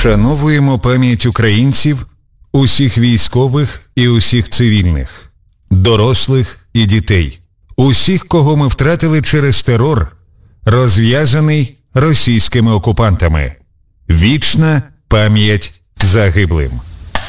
Вшановуємо пам'ять українців, усіх військових і усіх цивільних, дорослих і дітей, усіх, кого ми втратили через терор, розв'язаний російськими окупантами. Вічна пам'ять загиблим.